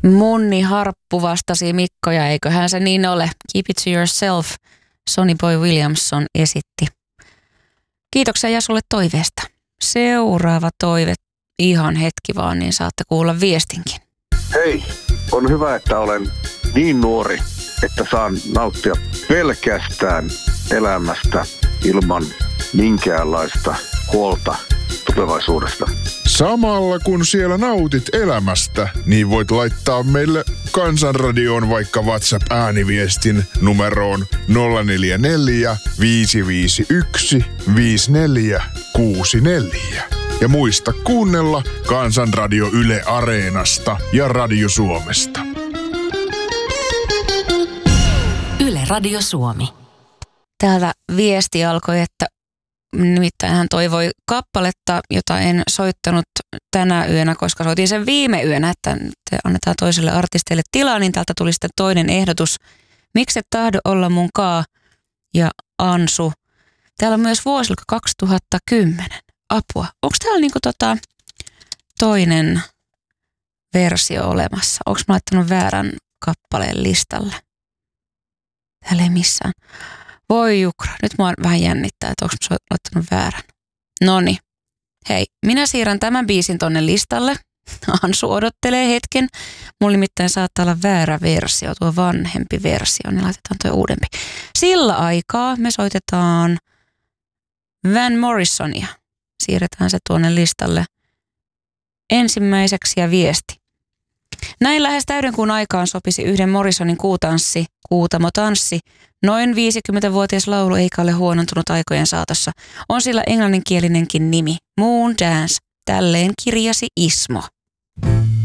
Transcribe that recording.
Munni Harppu vastasi Mikko, ja eiköhän se niin ole. Keep it to yourself, Sonny Boy Williamson esitti. Kiitoksia Jasulle toiveesta. Seuraava toive, ihan hetki vaan, niin saatte kuulla viestinkin. Hei, on hyvä, että olen niin nuori, että saan nauttia pelkästään elämästä ilman minkäänlaista huolta tulevaisuudesta. Samalla kun siellä nautit elämästä, niin voit laittaa meille Kansanradioon vaikka WhatsApp-ääniviestin numeroon 044 551 5464. Ja muista kuunnella Kansanradio Yle Areenasta ja Radio Suomesta. Yle Radio Suomi. Täältä viesti alkoi, että nimittäin hän toivoi kappaletta, jota en soittanut tänä yönä, koska soitin sen viime yönä, että annetaan toiselle artistille tilaa, niin täältä tuli sitten toinen ehdotus. Miksi et tahdo olla mun kaa ja Ansu? Täällä on myös vuosilta 2010. Apua. Onko täällä niinku toinen versio olemassa? Onko mä laittanut väärän kappaleen listalle? Täällä ei missään. Voi jukra, nyt mua vähän jännittää, että onko mä laittanut väärän. Noniin. Hei, minä siirrän tämän biisin tonne listalle. Ansu odottelee hetken. Mulla nimittäin saattaa olla väärä versio, tuo vanhempi versio, niin laitetaan tuo uudempi. Sillä aikaa me soitetaan Van Morrisonia. Siirretään se tuonne listalle ensimmäiseksi ja viesti. Näin lähes täydenkuun aikaan sopisi yhden Morrisonin kuutanssi, kuutamotanssi. Noin 50-vuotias laulu eikä ole huonontunut aikojen saatossa. On sillä englanninkielinenkin nimi. Moon Dance. Tälleen kirjasi Ismo.